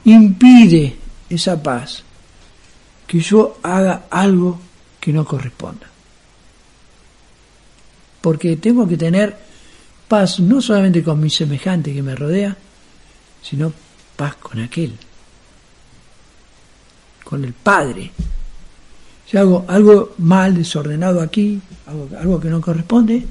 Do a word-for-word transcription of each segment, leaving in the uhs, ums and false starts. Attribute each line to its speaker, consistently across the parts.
Speaker 1: impide esa paz que yo haga algo que no corresponda. Porque tengo que tener paz no solamente con mi semejante que me rodea, sino paz con aquel, con el Padre. Si hago algo mal, desordenado aquí, algo, algo que no corresponde,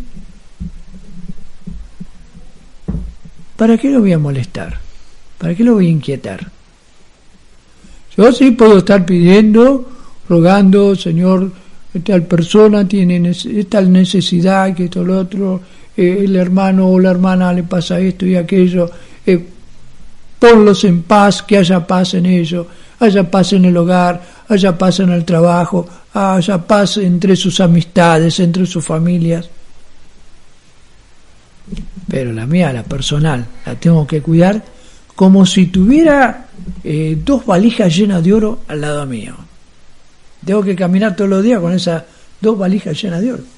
Speaker 1: ¿para qué lo voy a molestar? ¿Para qué lo voy a inquietar? Yo sí puedo estar pidiendo, rogando, Señor, tal persona tiene esta necesidad, que esto, lo otro, eh, el hermano o la hermana le pasa esto y aquello, eh, ponlos en paz, que haya paz en ellos, haya paz en el hogar, haya paz en el trabajo, haya paz entre sus amistades, entre sus familias. Pero la mía, la personal, la tengo que cuidar como si tuviera eh, dos valijas llenas de oro al lado mío. Tengo que caminar todos los días con esas dos valijas llenas de oro.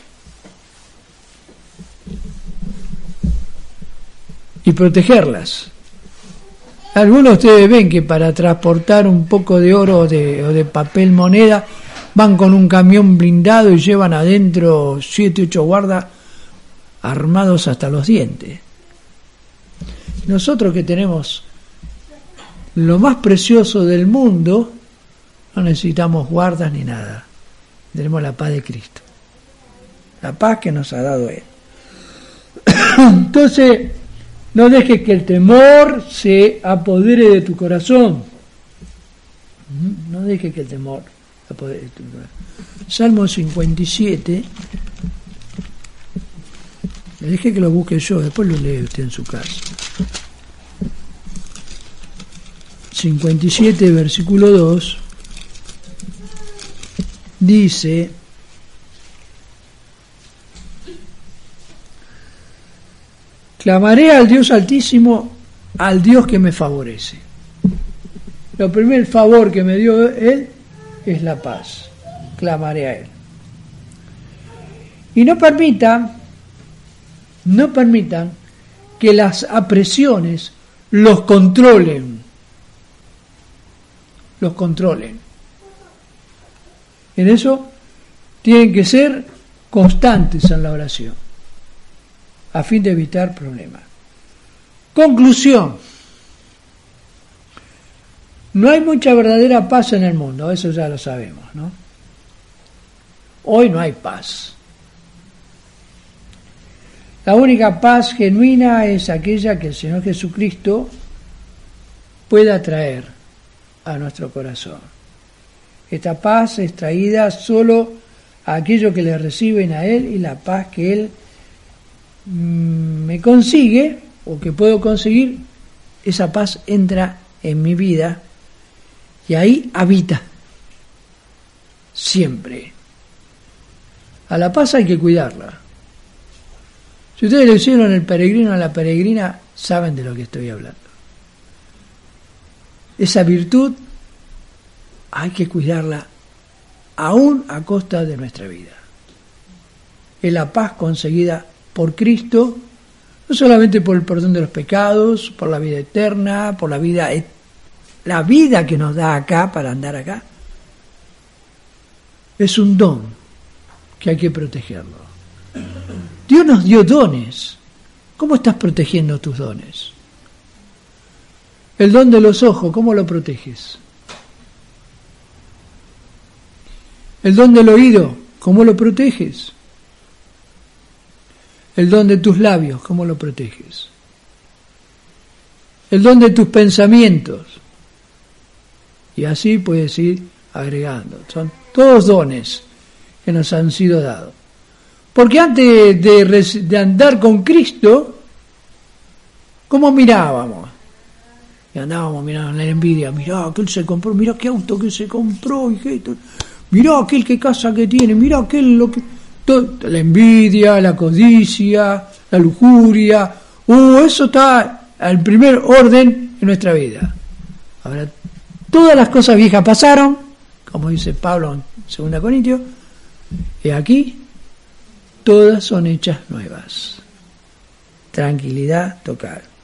Speaker 1: Y protegerlas. Algunos de ustedes ven que para transportar un poco de oro o de, o de papel moneda van con un camión blindado y llevan adentro siete, ocho guardas armados hasta los dientes. Nosotros que tenemos lo más precioso del mundo, no necesitamos guardas ni nada. Tenemos la paz de Cristo. La paz que nos ha dado Él. Entonces, no dejes que el temor se apodere de tu corazón. No dejes que el temor se apodere de tu corazón. Salmo cincuenta y siete. Le dejé que lo busque yo, después lo lee usted en su casa. cincuenta y siete, versículo dos. Dice: clamaré al Dios Altísimo, al Dios que me favorece. Lo primer favor que me dio Él es la paz. Clamaré a Él. Y no permita, no permitan que las apresiones los controlen. Los controlen. En eso tienen que ser constantes en la oración, a fin de evitar problemas. Conclusión: no hay mucha verdadera paz en el mundo, eso ya lo sabemos, ¿no? Hoy no hay paz. La única paz genuina es aquella que el Señor Jesucristo pueda traer a nuestro corazón. Esta paz es traída solo a aquellos que le reciben a Él, y la paz que Él me consigue o que puedo conseguir, esa paz entra en mi vida y ahí habita siempre. A la paz hay que cuidarla. Si ustedes le hicieron el peregrino a la peregrina, saben de lo que estoy hablando. Esa virtud hay que cuidarla aún a costa de nuestra vida. Es la paz conseguida por Cristo, no solamente por el perdón de los pecados, por la vida eterna, por la vida, la vida que nos da acá para andar acá. Es un don que hay que protegerlo. Dios nos dio dones. ¿Cómo estás protegiendo tus dones? El don de los ojos, ¿cómo lo proteges? El don del oído, ¿cómo lo proteges? El don de tus labios, ¿cómo lo proteges? El don de tus pensamientos. Y así puedes ir agregando. Son todos dones que nos han sido dados. Porque antes de, de andar con Cristo, ¿cómo mirábamos? Y andábamos mirando la envidia. Mirá, aquel se compró, mirá qué auto que se compró, hijito. Mirá aquel qué casa que tiene, mirá aquel lo que... Todo, la envidia, la codicia, la lujuria. Uh, eso está al primer orden en nuestra vida. Ahora, todas las cosas viejas pasaron, como dice Pablo en segunda Corintios, y aquí todas son hechas nuevas. Tranquilidad total.